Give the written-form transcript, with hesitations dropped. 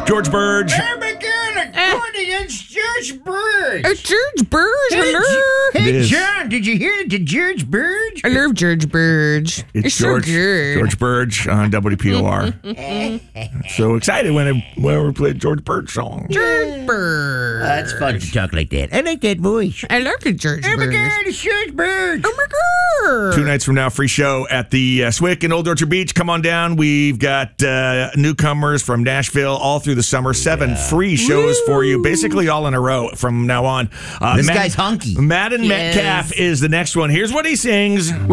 George Burge. Oh my God, according it's George Burge. George Burge, hello. Hey, is. John, did you hear the George Burge? I love George Burge. It's so George good. George Burge on WPOR. So excited when we played George Burge song. George Burge. It's fun to talk like that. I like that voice. I like it, George Oh my Burge. God, it's George Burge. Oh my God. 2 nights from now, free show at the Swick in Old Orchard Beach. Come on down. We've got newcomers from Nashville all through the summer. 7 free shows for you, basically all in a row from now on. This guy's hunky. Madden Metcalf is the next one. Here's what he sings.